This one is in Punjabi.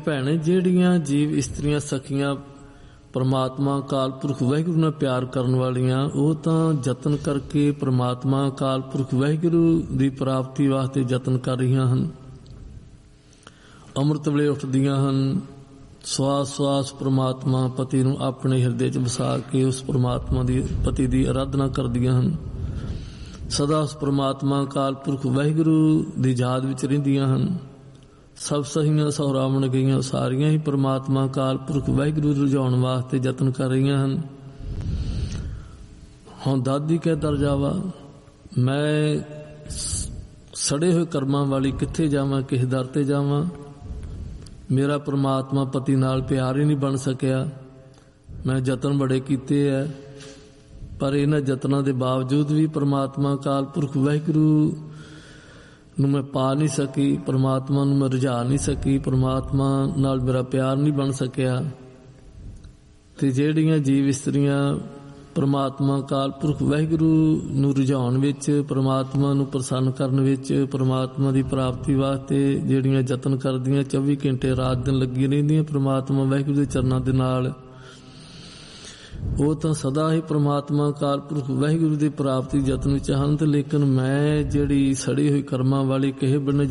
ਭੈਣੇ, ਜਿਹੜੀਆਂ ਜੀਵ ਇਸਤਰੀਆਂ ਸਖੀਆਂ ਪਰਮਾਤਮਾ ਅਕਾਲ ਪੁਰਖ ਵਾਹਿਗੁਰੂ ਨਾਲ ਪਿਆਰ ਕਰਨ ਵਾਲੀਆਂ, ਉਹ ਤਾਂ ਯਤਨ ਕਰਕੇ ਪਰਮਾਤਮਾ ਅਕਾਲ ਪੁਰਖ ਵਾਹਿਗੁਰੂ ਦੀ ਪ੍ਰਾਪਤੀ ਵਾਸਤੇ ਯਤਨ ਕਰ ਰਹੀਆਂ ਹਨ। ਅੰਮ੍ਰਿਤ ਵੇਲੇ ਉੱਠਦੀਆਂ ਹਨ, ਸਵਾਸ ਸਵਾਸ ਪਰਮਾਤਮਾ ਪਤੀ ਨੂੰ ਆਪਣੇ ਹਿਰਦੇ 'ਚ ਵਸਾ ਕੇ ਉਸ ਪਰਮਾਤਮਾ ਦੀ ਪਤੀ ਦੀ ਆਰਾਧਨਾ ਕਰਦੀਆਂ ਹਨ। ਸਦਾ ਉਸ ਪਰਮਾਤਮਾ ਅਕਾਲ ਪੁਰਖ ਵਾਹਿਗੁਰੂ ਦੀ ਯਾਦ ਵਿੱਚ ਰਹਿੰਦੀਆਂ ਹਨ। ਸਭ ਸਹੀਆਂ ਸਹੁਰਾਵਣ ਗਈਆਂ ਸਾਰੀਆਂ ਹੀ ਪਰਮਾਤਮਾ ਅਕਾਲ ਪੁਰਖ ਵਾਹਿਗੁਰੂ ਰੁਝਾਉਣ ਵਾਸਤੇ ਯਤਨ ਕਰ ਰਹੀਆਂ ਹਨ। ਹੁਣ ਦਾਦੀ ਕਹਿ ਦਰ ਜਾਵਾ, ਮੈਂ ਸੜੇ ਹੋਏ ਕਰਮਾਂ ਵਾਲੀ ਕਿੱਥੇ ਜਾਵਾਂ, ਕਿਸ ਦਰ ਤੇ ਜਾਵਾਂ? ਮੇਰਾ ਪਰਮਾਤਮਾ ਪਤੀ ਨਾਲ ਪਿਆਰ ਹੀ ਨਹੀਂ ਬਣ ਸਕਿਆ। ਮੈਂ ਯਤਨ ਬੜੇ ਕੀਤੇ ਹੈ, ਪਰ ਇਹਨਾਂ ਯਤਨਾਂ ਦੇ ਬਾਵਜੂਦ ਵੀ ਪਰਮਾਤਮਾ ਅਕਾਲ ਪੁਰਖ ਵਾਹਿਗੁਰੂ ਨੂੰ ਮੈਂ ਪਾ ਨਹੀਂ ਸਕੀ, ਪਰਮਾਤਮਾ ਨੂੰ ਮੈਂ ਰੁਝਾ ਨਹੀਂ ਸਕੀ, ਪਰਮਾਤਮਾ ਨਾਲ ਮੇਰਾ ਪਿਆਰ ਨਹੀਂ ਬਣ ਸਕਿਆ। ਅਤੇ ਜਿਹੜੀਆਂ ਜੀਵ ਇਸਤਰੀਆਂ ਪਰਮਾਤਮਾ ਅਕਾਲ ਪੁਰਖ ਵਾਹਿਗੁਰੂ ਨੂੰ ਰੁਝਾਉਣ ਵਿੱਚ, ਪਰਮਾਤਮਾ ਨੂੰ ਪ੍ਰਸੰਨ ਕਰਨ ਵਿੱਚ, ਪਰਮਾਤਮਾ ਦੀ ਪ੍ਰਾਪਤੀ ਵਾਸਤੇ ਜਿਹੜੀਆਂ ਯਤਨ ਕਰਦੀਆਂ, 24 ਘੰਟੇ ਰਾਤ ਦਿਨ ਲੱਗੀ ਰਹਿੰਦੀਆਂ ਪਰਮਾਤਮਾ ਵਾਹਿਗੁਰੂ ਦੇ ਚਰਨਾਂ ਦੇ ਨਾਲ, ਉਹ ਤਾਂ ਸਦਾ ਹੀ ਪਰਮਾਤਮਾ ਅਕਾਲ ਪੁਰਖ ਵਾਹਿਗੁਰੂ ਦੀ ਪ੍ਰਾਪਤੀ ਯਤਨ ਵਿੱਚ ਹਨ। ਤੇ ਲੇਕਿਨ ਮੈਂ ਜਿਹੜੀ ਸੜੀ ਹੋਈ ਕਰਮਾਂ ਵਾਲੀ ਕਿਸੇ ਬੰਨੇ